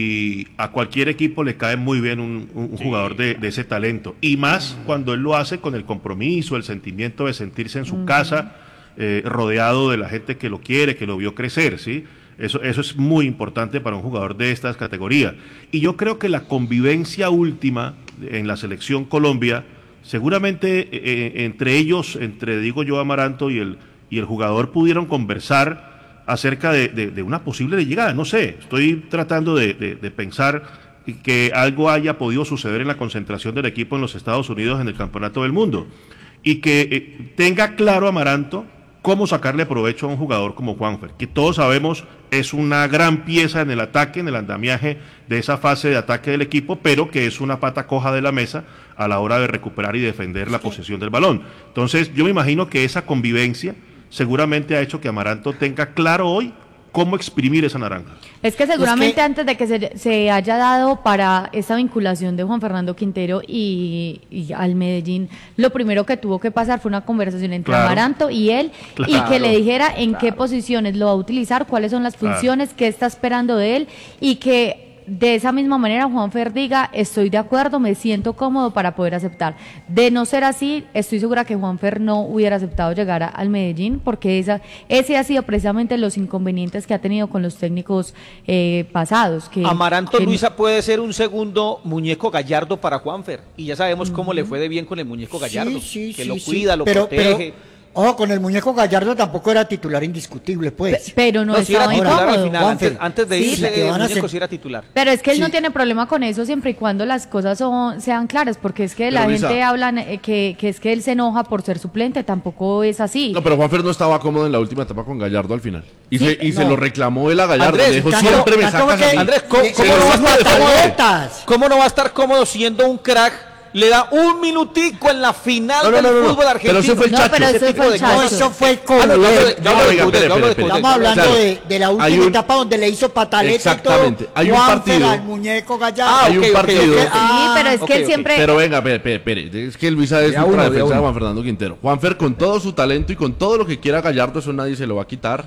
Y a cualquier equipo le cae muy bien un, un- un jugador de, de ese talento. Y más cuando él lo hace con el compromiso, el sentimiento de sentirse en su casa, eh, rodeado de la gente que lo quiere, que lo vio crecer, ¿sí? Eso, eso es muy importante para un jugador de estas categorías. Y yo creo que la convivencia última en la selección Colombia, seguramente eh, eh, entre ellos, entre, digo yo, Amaranto y el, y el jugador pudieron conversar acerca de, de, de una posible llegada. No sé, estoy tratando de, de, de pensar que algo haya podido suceder en la concentración del equipo en los Estados Unidos en el Campeonato del Mundo y que eh, tenga claro Amaranto cómo sacarle provecho a un jugador como Juanfer, que todos sabemos es una gran pieza en el ataque, en el andamiaje de esa fase de ataque del equipo, pero que es una pata coja de la mesa a la hora de recuperar y defender la posesión del balón. Entonces, yo me imagino que esa convivencia seguramente ha hecho que Amaranto tenga claro hoy cómo exprimir esa naranja. Es que seguramente Es que- antes de que se, se haya dado para esta vinculación de Juan Fernando Quintero y, y al Medellín, lo primero que tuvo que pasar fue una conversación entre Claro. Amaranto y él, y Claro. que le dijera en qué posiciones lo va a utilizar, cuáles son las Claro. funciones, qué está esperando de él, y que de esa misma manera Juanfer diga, estoy de acuerdo, me siento cómodo para poder aceptar. De no ser así, estoy segura que Juanfer no hubiera aceptado llegar a- al Medellín, porque esa, ese ha sido precisamente los inconvenientes que ha tenido con los técnicos eh, pasados. Que, Amaranto que- Luisa puede ser un segundo muñeco Gallardo para Juanfer, y ya sabemos cómo le fue de bien con el muñeco Gallardo, Sí, sí, que sí, lo sí. cuida, lo pero, protege. Pero, ojo, con el muñeco Gallardo tampoco era titular indiscutible, pues. pero no, No, sí era estaba titular al incómodo. final, Juanfer. antes, antes de Sí, irse, que el van a muñeco ser- sí era titular. Pero es que él no Sí. tiene problema con eso siempre y cuando las cosas son, sean claras, porque es que la Pero, Luisa- gente habla eh, que, que es que él se enoja por ser suplente, tampoco es así. No, pero Juanfer no estaba cómodo en la última etapa con Gallardo al final. Y, Sí, se, y se no. lo reclamó él a Gallardo. Andrés, le dijo, Tanto- siempre me tanto sacas a que- mí. Andrés, ¿cómo, Le- cómo le no va a hizo estar cómodo? pataletas. ¿Cómo no va a estar cómodo siendo un crack? Le da un minutico en la final No, no, del no, no, no. fútbol argentino. Pero ese fue el No, Chacho. pero Ese ese tipo fue el de Chacho. No, cosas. eso fue el Ah, no, yo hablo de- Coudet. yo hablo de Oiga, Coudet, espere, yo hablo de espere, Coudet. Estamos hablando Claro. de, de la última Hay un- etapa donde le hizo pataleta Exactamente. y todo. Hay un Juanfer partido. al muñeco Gallardo. Ah, Hay un ok, ok, partido. ok. Sí, Ah, pero es que ok, él ok. siempre... Pero venga, espere, espere, espere. Es que Luisa es De a ultra uno, de a defensa de uno. Juan Fernando Quintero. Juanfer, con todo su talento y con todo lo que quiera Gallardo, eso nadie se lo va a quitar.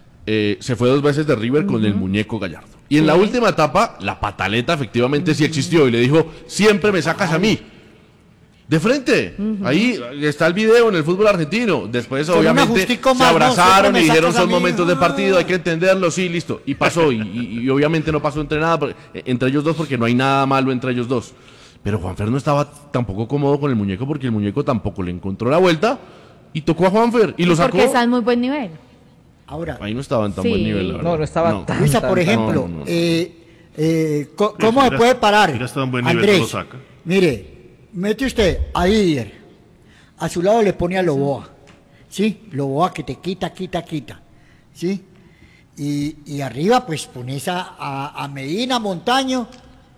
Eh, se fue dos veces de River con el muñeco Gallardo. Y en la última etapa, la pataleta efectivamente sí existió y le dijo, siempre me sacas a mí. De frente, uh-huh. Ahí está el video en el fútbol argentino. Después, con obviamente, se más, abrazaron no, y dijeron son mí. momentos de partido, hay que entenderlo, sí, listo. Y pasó, y, y, y obviamente no pasó entre nada, entre ellos dos, porque no hay nada malo entre ellos dos. Pero Juanfer no estaba tampoco cómodo con el muñeco, porque el muñeco tampoco le encontró la vuelta y tocó a Juanfer y lo sacó. Porque está en muy buen nivel. Ahora, ahí no estaba en tan sí. buen nivel, la verdad. No, no estaba no. tan, Luisa, tan, por tan, ejemplo, no, no, no. Eh, eh, ¿cómo se puede parar? Mira, está en buen nivel, Andrés, lo saca. Mire, mete usted a Didier, a su lado le pone a Loboa, ¿sí? Loboa que te quita, quita, quita, ¿sí? Y, y arriba pues pones a, a, a Medina, Montaño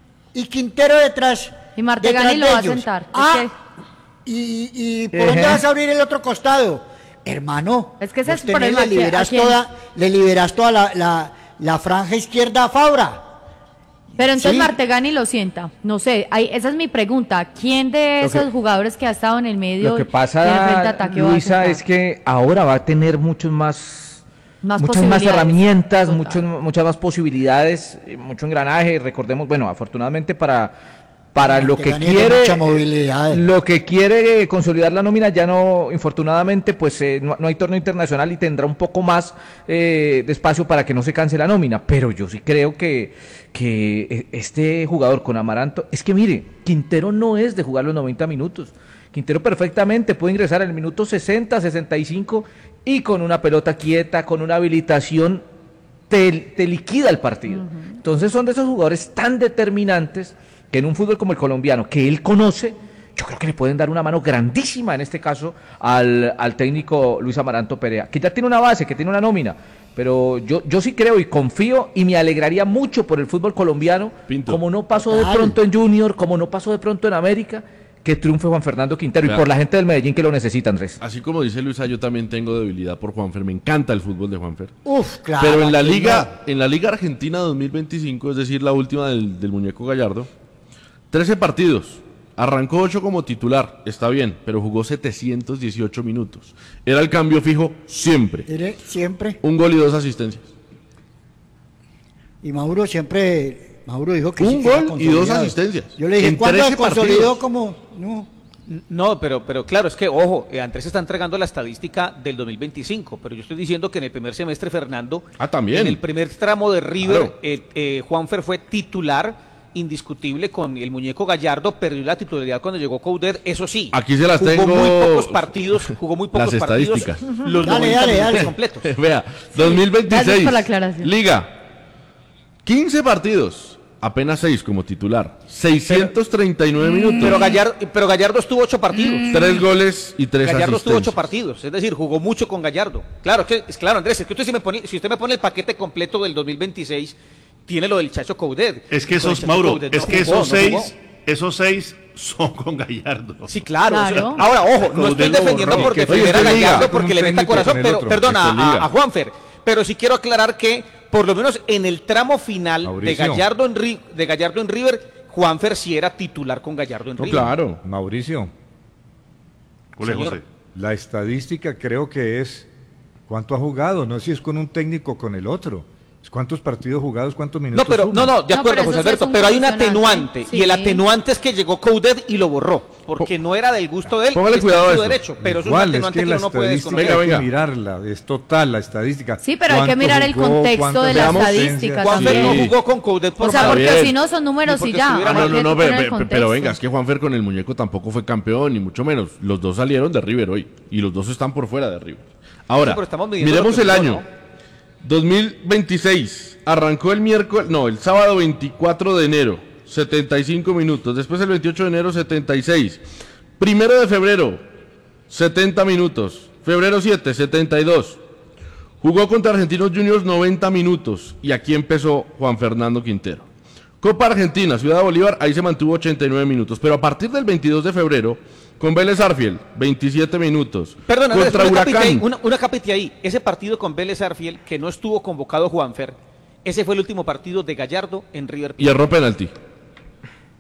y Quintero detrás. Y Martegani lo de va a ellos. sentar. Ah, Es que- y, y ¿por dónde vas a abrir el otro costado? Hermano, Es que ese vos es el tenés, problema, le liberas ¿a quién? toda, le liberas toda la, la, la franja izquierda a Fabra. Pero entonces Sí. Martegani lo sienta. No sé, ahí, esa es mi pregunta. ¿Quién de Lo esos que- jugadores que ha estado en el medio Lo que del frente de pasa, ataque va a Luisa, sentar? es que ahora va a tener muchos más, Más muchas más posibilidades. herramientas, Total. muchos, muchas más posibilidades, eh, mucho engranaje. Recordemos, bueno, afortunadamente para, para lo que Martegani tiene quiere, mucha movilidad. lo que quiere consolidar la nómina, ya no, infortunadamente, pues eh, no, no hay torneo internacional y tendrá un poco más eh, de espacio para que no se canse la nómina. Pero yo sí creo que, que este jugador con Amaranto, es que mire, Quintero no es de jugar los noventa minutos. Quintero perfectamente puede ingresar en el minuto sesenta, sesenta y cinco y con una pelota quieta, con una habilitación, te, te liquida el partido. Uh-huh. Entonces son de esos jugadores tan determinantes que en un fútbol como el colombiano, que él conoce, yo creo que le pueden dar una mano grandísima en este caso al, al técnico Luis Amaranto Perea, que ya tiene una base, que tiene una nómina, pero yo, yo sí creo y confío y me alegraría mucho por el fútbol colombiano, Pinto. como no pasó de Total. pronto en Junior, como no pasó de pronto en América, que triunfe Juan Fernando Quintero, Claro. y por la gente del Medellín que lo necesita, Andrés. Así como dice Luisa, yo también tengo debilidad por Juanfer, me encanta el fútbol de Juanfer. Uf, claro. Pero en la aquí liga, en la Liga Argentina dos mil veinticinco, es decir, la última del, del muñeco Gallardo, trece partidos, arrancó ocho como titular, está bien, pero jugó setecientos dieciocho minutos. Era el cambio fijo siempre. no. Mire, siempre. Un gol y dos asistencias. Y Mauro siempre, Mauro dijo que Un sí, que era gol y dos consolidado. asistencias. Yo le dije, En ¿cuándo trece consolidó partidos. como? No. No, pero, pero claro, es que, ojo, eh, Andrés está entregando la estadística del dos mil veinticinco, pero yo estoy diciendo que en el primer semestre, Fernando, Ah, también. en el primer tramo de River, Claro. eh, eh, Juanfer fue titular indiscutible con el muñeco Gallardo, perdió la titularidad cuando llegó Coudet, eso sí. Aquí se las jugó tengo. muy pocos partidos, jugó muy pocos Las partidos, estadísticas. los Dale, noventa dale, minutos dale. completos. Vea, dos mil veintiséis. Gracias por la aclaración. Liga. quince partidos, apenas seis como titular. seiscientos treinta y nueve minutos. Pero Gallardo, pero Gallardo estuvo ocho partidos. Tres goles y tres Gallardo estuvo ocho asistencias. partidos, es decir, jugó mucho con Gallardo. Claro, es que, es claro, Andrés, es que usted si, me pone, si usted me pone el paquete completo del dos mil veintiséis, tiene lo del Chacho Coudet. Es que Lo del esos, Chacho Mauro, Coudet es no que jugó, esos no seis, jugó. esos seis son con Gallardo. Sí, claro. Claro. eso- ahora, ojo, no Coudet estoy lo defendiendo borró. por Que defender fue a usted liga, Gallardo con porque un le meta técnico corazón, con el pero otro, perdona, que fue liga. a, a Juanfer. Pero sí quiero aclarar que, por lo menos en el tramo final de Mauricio. Gallardo, en, Ri- de Gallardo en River, Juanfer sí era titular con Gallardo en No, River. claro. Mauricio, Ole, Señor. José. la estadística creo que es cuánto ha jugado, no si es con un técnico o con el otro. Es cuántos partidos jugados, cuántos minutos. No, pero suman. no, no, de No, acuerdo, pero José eso sí es Alberto, un pero hay un condicionante, atenuante sí. y el atenuante es que llegó Coudet y lo borró, porque no era del gusto de él. Póngale está cuidado en a su eso. derecho, pero es un Igual, es atenuante que que, la uno no puede estadística desconocer. Venga, hay que venga. mirarla, es total la estadística. Sí, pero hay que ¿Cuánto mirar el jugó, contexto cuántas de la Veamos. estadística Juanfer también. no Sí. jugó con Coudet por O sea, favor. porque Javier. si no son números Ni y porque ya. estuviera Ah, no, hay no, que no, poner pe- el pe- pero contexto. venga, es que Juanfer con el muñeco tampoco fue campeón, ni mucho menos. Los dos salieron de River hoy y los dos están por fuera de River. Ahora, Sí, pero estamos midiendo miremos lo que el jugó, año. dos mil veintiséis, arrancó el miércoles, no, el sábado veinticuatro de enero, setenta y cinco minutos. Después el veintiocho de enero, setenta y seis. Primero de febrero, setenta minutos. Febrero siete, setenta y dos. Jugó contra Argentinos Juniors noventa minutos y aquí empezó Juan Fernando Quintero. Copa Argentina, Ciudad de Bolívar, ahí se mantuvo ochenta y nueve minutos, pero a partir del veintidós de febrero, con Vélez Arfiel, veintisiete minutos. Perdón, Andrés, contra una capite ahí, Huracán, una, una capite ahí. Ese partido con Vélez Arfiel, que no estuvo convocado Juanfer, ese fue el último partido de Gallardo en River y erró penalti.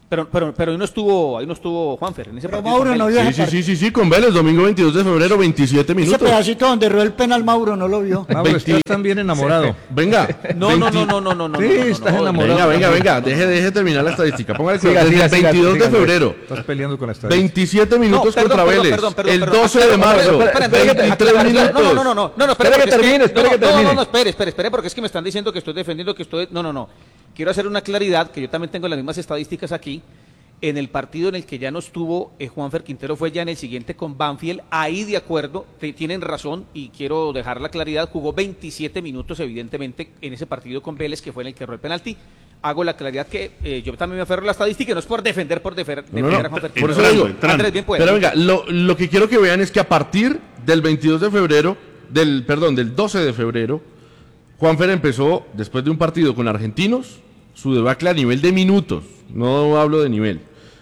Pero, pero, pero ahí no estuvo, ahí no estuvo Juanfer en ese Pero partido. Mauro con no Vélez. vio Sí, esa sí, parte. sí, sí, sí, con Vélez, domingo veintidós de febrero, veintisiete Ese minutos. pedacito donde rueda el penal Mauro no lo vio. Mauro, veinte estás también enamorado. Venga. No, no, veinte no, no, no, no, no. Sí, no, no, no, estás no, enamorado. Venga, venga, venga, deje, deje terminar la estadística. Póngale Siga, desde siga, el siga, veintidós siga, de febrero. Estás peleando con la estadística. veintisiete minutos No, perdón, contra perdón, Vélez. perdón, perdón, el perdón. doce de Espera, marzo. espera, espera, espera, veintitrés espera, espera, minutos. No, no, no, no, no, no, espere, Espere que porque es termine, espere no, que no, termine. No, no, espere, espere, espere, porque es que me están diciendo que estoy defendiendo que estoy, no, no, no. Quiero hacer una claridad, que yo también tengo las mismas estadísticas aquí. En el partido en el que ya no estuvo eh, Juanfer Quintero fue ya en el siguiente con Banfield, ahí de acuerdo, te- tienen razón y quiero dejar la claridad, jugó veintisiete minutos evidentemente en ese partido con Vélez que fue en el que erró el penalti. Hago la claridad que eh, yo también me aferro a la estadística y no es por defender, por defer- defender No, no, a Juanfer por Quintero. eso digo, entrando. Andrés, bien puede. Pero venga, lo, lo que quiero que vean es que a partir del veintidós de febrero, del, perdón, del doce de febrero, Juanfer empezó, después de un partido con Argentinos, su debacle a nivel de minutos, no hablo de nivel.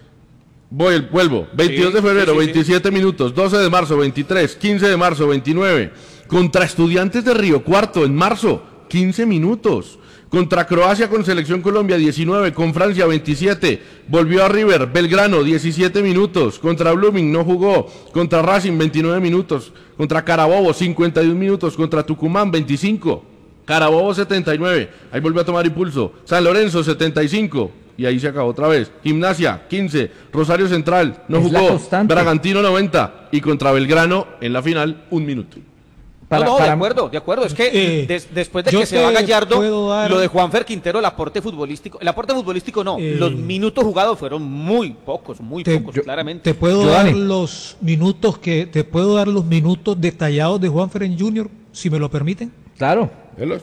Voy, vuelvo, veintidós Sí, de febrero, sí, sí, sí. veintisiete minutos, doce de marzo, veintitrés, quince de marzo, veintinueve, contra Estudiantes de Río Cuarto en marzo, quince minutos, contra Croacia con Selección Colombia, diecinueve, con Francia, veintisiete, volvió a River, Belgrano, diecisiete minutos, contra Blooming no jugó, contra Racing, veintinueve minutos, contra Carabobo, cincuenta y uno minutos, contra Tucumán, veinticinco, Carabobo, setenta y nueve, ahí volvió a tomar impulso, San Lorenzo, setenta y cinco, y ahí se acabó otra vez, Gimnasia, quince, Rosario Central, no Es la jugó, constante. Bragantino, noventa, y contra Belgrano, en la final, un minuto. Para- no, no, para- de acuerdo, de acuerdo. Es que Eh, des- después de yo que se te va Gallardo, puedo dar- lo de Juanfer Quintero, el aporte futbolístico, el aporte futbolístico no, Eh, los minutos jugados fueron muy pocos, muy Te, pocos, yo- claramente. te puedo Yo, dar Dani. los minutos que te puedo dar los minutos detallados de Juanfer en Junior, si me lo permiten. Claro. Velos.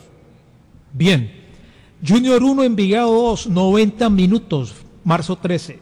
Bien. Junior uno Envigado dos, noventa minutos, marzo trece.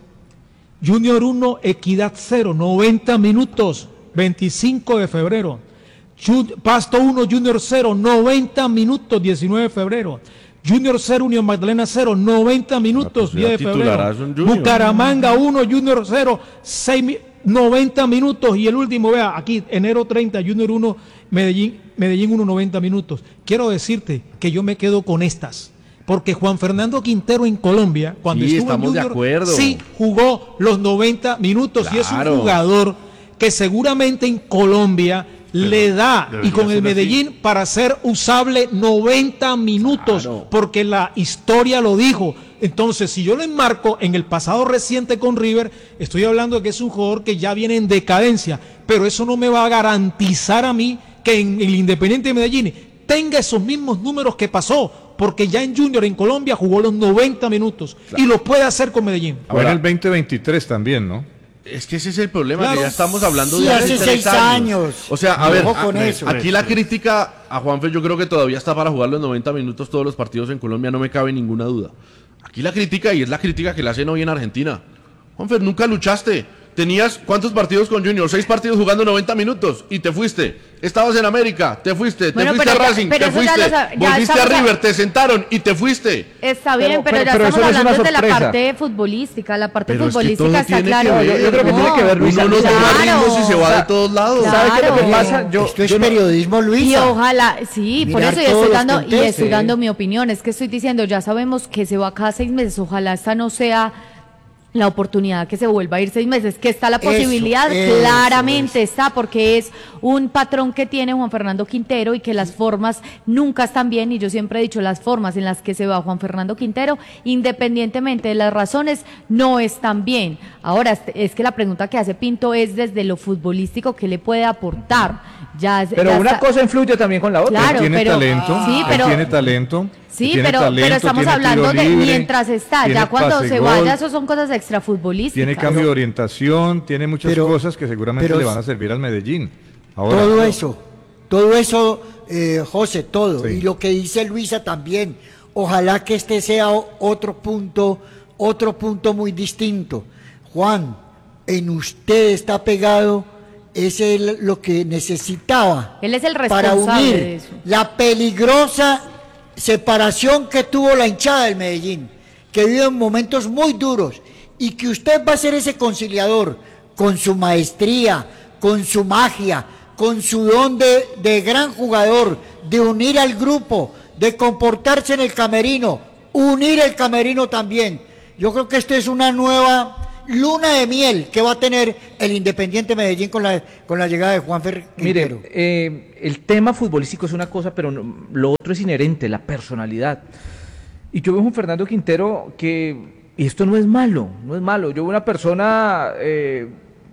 Junior uno Equidad cero, noventa minutos, veinticinco de febrero. Ju- Pasto uno Junior cero, noventa minutos, diecinueve de febrero. Junior cero Unión Magdalena cero, noventa minutos, Ah, pues ya diez de febrero. titularazo en Junior. Bucaramanga uno Junior cero, seis mi- noventa minutos. Y el último, vea, aquí, enero treinta, Junior uno, Medellín, Medellín uno, noventa minutos. Quiero decirte que yo me quedo con estas. Porque Juan Fernando Quintero en Colombia, cuando Sí, estuvo en estamos de Junior, acuerdo. sí jugó los noventa minutos y es Claro. un jugador que seguramente en Colombia le da y debería con el ser Medellín para ser usable noventa minutos, Claro. porque la historia lo dijo. Entonces, si yo lo enmarco en el pasado reciente con River, estoy hablando de que es un jugador que ya viene en decadencia, pero eso no me va a garantizar a mí que en el Independiente de Medellín tenga esos mismos números que pasó, porque ya en Junior en Colombia jugó los noventa minutos y lo puede hacer con Medellín. Fue en el veinte veintitrés también, ¿no? Es que ese es el problema, Claro. que ya estamos hablando Sí, de hace tres seis años. O sea, a Y ver, ojo con a- eso. aquí la crítica a Juanfer yo creo que todavía está para jugar los noventa minutos todos los partidos en Colombia, no me cabe ninguna duda. Aquí la crítica, y es la crítica que le hacen hoy en Argentina. Juanfer, nunca luchaste. Tenías, ¿cuántos partidos con Junior? Seis partidos jugando noventa minutos y te fuiste. Estabas en América, te fuiste. Bueno, te fuiste a pero ya- Racing, pero te eso ya fuiste. lo sab- ya Volviste a estamos a- River, te sentaron y te fuiste. Está bien, Pero- pero, pero- ya pero eso estamos no es una hablando de la sorpresa. parte futbolística. La parte Pero es que todo futbolística está tiene que claro. ver. Yo- yo creo que tiene que ver, Luisa. Uno no toma Claro. ritmos y se va de todos lados. Claro. ¿Sabe qué es lo que Claro. pasa? Yo, Esto es yo no- periodismo, Y Luisa. ojalá, sí, por Mirar eso y todos estoy los dando y contextos. estoy dando mi opinión. Es que estoy diciendo, ya sabemos que se va cada seis meses. Ojalá esta no sea la oportunidad que se vuelva a ir seis meses, que está la Eso, posibilidad, eso, claramente está, porque es un patrón que tiene Juan Fernando Quintero y que las formas nunca están bien, y yo siempre he dicho, las formas en las que se va Juan Fernando Quintero, independientemente de las razones, no están bien. Ahora, es- es que la pregunta que hace Pinto es desde lo futbolístico, ¿qué le puede aportar? Ya, Pero ya una está- cosa influye también con la otra. Claro, Él tiene pero- talento, sí, él pero- tiene talento. Sí, él tiene pero, talento, pero estamos tiene hablando tiro de libre, mientras está, tiene ya cuando pase se gol, vaya, eso son cosas extrafutbolísticas. tiene cambio de orientación, tiene muchas Pero- cosas que seguramente pero- le van a servir al Medellín. Ahora, Todo eso, todo eso, eh, José, todo. Sí. Y lo que dice Luisa también. Ojalá que este sea o- otro punto, otro punto muy distinto. Juan, en usted está pegado, es el- lo que necesitaba. Él es el para responsable unir de eso. la peligrosa separación que tuvo la hinchada del Medellín, que vive en momentos muy duros, y que usted va a ser ese conciliador con su maestría, con su magia, con su don de, de gran jugador, de unir al grupo, de comportarse en el camerino, unir el camerino también. Yo creo que esta es una nueva luna de miel que va a tener el Independiente Medellín con la, con la llegada de Juanfer Quintero. Mire, eh, el tema futbolístico es una cosa, pero no, lo otro es inherente, la personalidad. Y yo veo a Juan Fernando Quintero que, y esto no es malo, no es malo, yo veo una persona eh,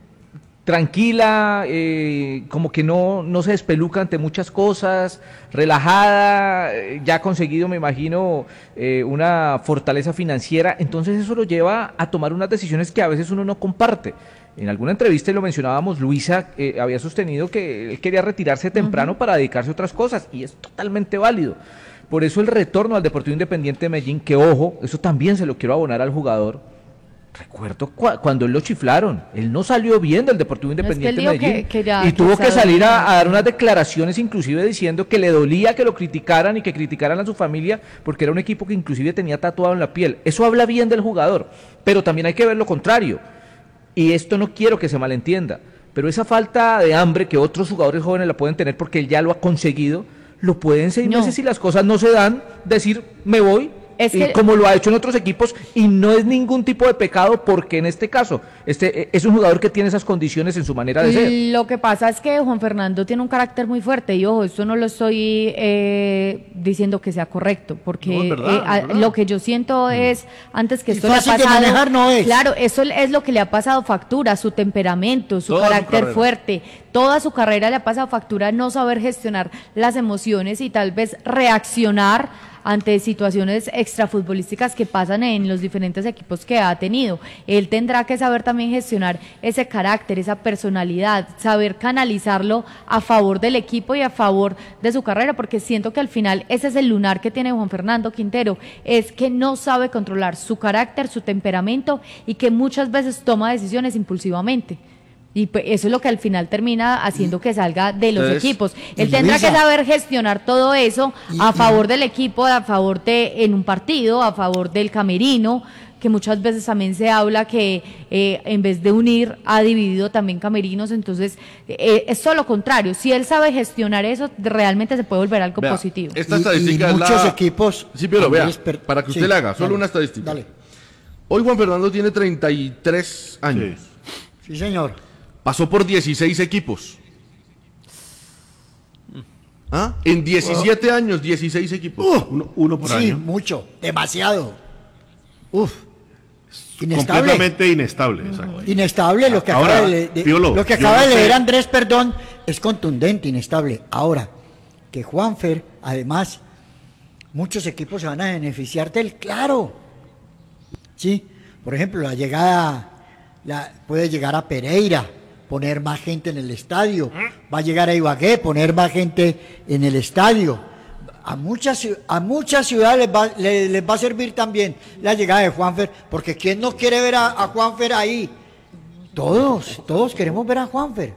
tranquila, eh, como que no, no se despeluca ante muchas cosas, relajada, eh, ya ha conseguido, me imagino, eh, una fortaleza financiera, entonces eso lo lleva a tomar unas decisiones que a veces uno no comparte. En alguna entrevista, y lo mencionábamos, Luisa eh, había sostenido que él quería retirarse temprano uh-huh. para dedicarse a otras cosas, y es totalmente válido. Por eso el retorno al Deportivo Independiente de Medellín, que ojo, eso también se lo quiero abonar al jugador. Recuerdo cu- cuando él lo chiflaron, él no salió bien del Deportivo Independiente de Medellín que, que ya, y que tuvo que salir a, a dar bien. unas declaraciones inclusive diciendo que le dolía que lo criticaran y que criticaran a su familia porque era un equipo que inclusive tenía tatuado en la piel. Eso habla bien del jugador, pero también hay que ver lo contrario. Y esto no quiero que se malentienda, pero esa falta de hambre que otros jugadores jóvenes la pueden tener porque él ya lo ha conseguido, lo pueden seis no. meses si las cosas no se dan, decir me voy, es y que... como lo ha hecho en otros equipos, y no es ningún tipo de pecado porque en este caso este es un jugador que tiene esas condiciones en su manera de ser. Lo que pasa es que Juan Fernando tiene un carácter muy fuerte y ojo, esto no lo estoy eh, diciendo que sea correcto, porque No, es verdad, eh, a, es verdad. lo que yo siento es, antes que Y esto le ha fácil de pasado, manejar no es. claro, eso es lo que le ha pasado factura, su temperamento, su Toda su carácter carrera. fuerte, toda su carrera le ha pasado factura no saber gestionar las emociones y tal vez reaccionar ante situaciones extrafutbolísticas que pasan en los diferentes equipos que ha tenido. Él tendrá que saber también gestionar ese carácter, esa personalidad, saber canalizarlo a favor del equipo y a favor de su carrera, porque siento que al final ese es el lunar que tiene Juan Fernando Quintero, es que no sabe controlar su carácter, su temperamento y que muchas veces toma decisiones impulsivamente. Y pues eso es lo que al final termina haciendo que salga de los Entonces, equipos. Él y tendrá Luisa, que saber gestionar todo eso y- a y- favor del equipo, a favor de en un partido, a favor del camerino, que muchas veces también se habla que eh, en vez de unir ha dividido también camerinos. Entonces eh, es todo lo contrario. Si él sabe gestionar eso, realmente se puede volver algo Vea, positivo. Esta Y- estadística y es muchos la... equipos, Sí, pero vea, Andrés, per- para que usted sí, le haga, solo dale, una estadística. dale. Hoy Juan Fernando tiene treinta y tres años. Sí. Sí, señor. Pasó por dieciséis equipos. ¿Ah? En diecisiete años, dieciséis equipos. Uno, uno por Sí, año. mucho, demasiado. Uf, inestable. Completamente inestable. exacto. Inestable, lo que Ahora, acaba de, de- Piolo, lo que yo acaba no de leer sé- Andrés, perdón, es contundente, inestable. Ahora, que Juanfer, además, muchos equipos se van a beneficiar del claro. Sí, por ejemplo, la llegada, la, puede llegar a Pereira, poner más gente en el estadio, va a llegar a Ibagué, poner más gente en el estadio. A muchas, ciu- a muchas ciudades les va, le- les va a servir también la llegada de Juanfer, porque ¿quién no quiere ver a, a Juanfer ahí? Todos, todos queremos ver a Juanfer.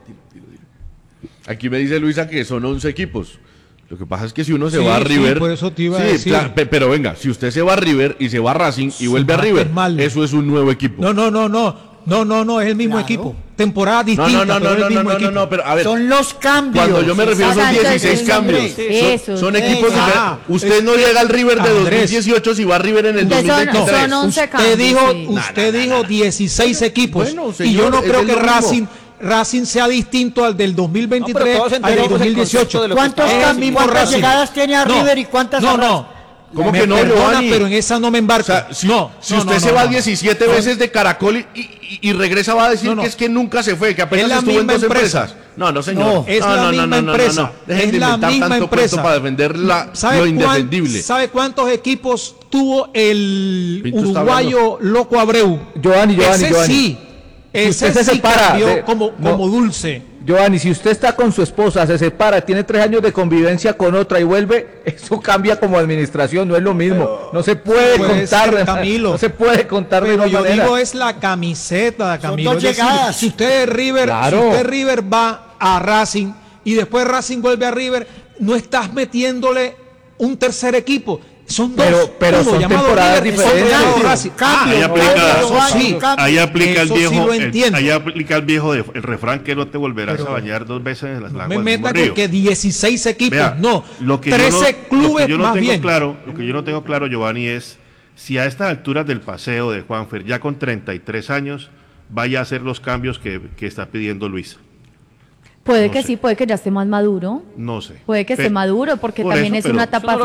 Aquí me dice Luisa que son once equipos. Lo que pasa es que si uno se Sí, va a sí, River... por eso te iba a Sí, decir. claro, pe- pero venga, si usted se va a River y se va a Racing y Sí, vuelve a va, River, es malo. eso es un nuevo equipo. No, no, no, no. No, no, no, es el mismo Claro. equipo. Temporada no, distinta, no, no, pero no, es el no, mismo no, no, equipo. no, pero a ver, Son los cambios. cuando yo me refiero son Exacto, dieciséis sí, cambios. sí, Son- eso, son eso. equipos Ah, diferentes. Usted es- no llega al River de Andrés. dos mil dieciocho si va a River en el Que son- dos mil veintitrés. son once Usted cambios, dijo, sí. usted dijo dieciséis equipos. Bueno, y señor, yo no es creo el que mismo. Racing, Racing sea distinto al del dos mil veintitrés, No, pero todos al del entendemos dos mil el concepto dieciocho. de lo que ¿Cuántos está- Es el cambios, mismo cuántas Racing. llegadas tiene a No, River y cuántas no, a no. Racing? ¿Cómo Me que no, perdona, Giovanni? pero en esa no me embarco. O sea, si, no, si no, usted no, se no, va no. diecisiete No. veces de Caracol y, y- y regresa va a decir No, no. que es que nunca se fue, que apenas Es la estuvo en misma dos empresa. empresas. No, no, señor. No, es no, la no, misma no, no, no, empresa. no. Dejen Es de la inventar misma tanto empresa. cuento para defender la, ¿Sabe lo cuán- indefendible. ¿Sabe cuántos equipos tuvo el Pinto está uruguayo Loco Abreu? Giovanni, Giovanni, ese Giovanni. sí, ese usted se sí separa cambió de- como, no. como dulce. Giovanni, si usted está con su esposa, se separa, tiene tres años de convivencia con otra y vuelve, eso cambia como administración, no es lo mismo. No se puede puede contar, ser, Camilo. no se puede contar de Pero esa yo manera. digo es la camiseta, Camilo. dos Es decir, llegadas. si usted es River, Claro. si usted River va a Racing y después Racing vuelve a River, no estás metiéndole un tercer equipo. Son dos. Pero- pero uno son llamado temporadas River, diferentes. otro llamado Cambio, Racing. cambio, ahí aplica- cambio, eso Giovanni, sí. cambio. Ahí aplica el Eso sí viejo, lo el- entiendo. ahí aplica el viejo de- el refrán que no te volverás Pero a bañar dos veces en las No aguas me del meta mismo río. con que dieciséis equipos, Vea, no. lo que yo trece no- lo clubes que yo no más tengo bien. claro, lo que yo no tengo claro, Giovanni, es si a estas alturas del paseo de Juanfer, ya con treinta y tres años, vaya a hacer los cambios que, que está pidiendo Luisa. Puede No que sé. sí, puede que ya esté más maduro. No sé. Puede que Pe- esté maduro, porque por también eso, es pero- una Eso no etapa lo